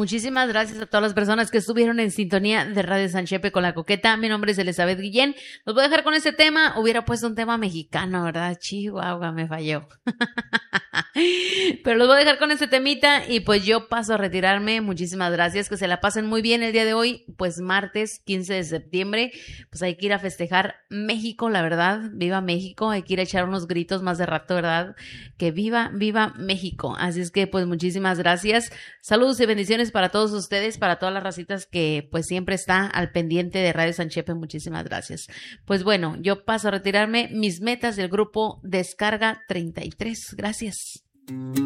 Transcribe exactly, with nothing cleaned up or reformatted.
Muchísimas gracias a todas las personas que estuvieron en sintonía de Radio San Chepe con la Coqueta. Mi nombre es Elizabeth Guillén. Los voy a dejar con este tema. Hubiera puesto un tema mexicano, ¿verdad? Chihuahua, me falló. Pero los voy a dejar con este temita y pues yo paso a retirarme. Muchísimas gracias, que se la pasen muy bien el día de hoy, pues martes quince de septiembre, pues hay que ir a festejar México, la verdad, viva México, hay que ir a echar unos gritos más de rato, ¿verdad? Que viva, viva México. Así es que pues muchísimas gracias, saludos y bendiciones para todos ustedes, para todas las racitas que pues siempre está al pendiente de Radio San Chepe. Muchísimas gracias. Pues bueno, yo paso a retirarme. Mis metas del grupo Descarga treinta y tres. Gracias.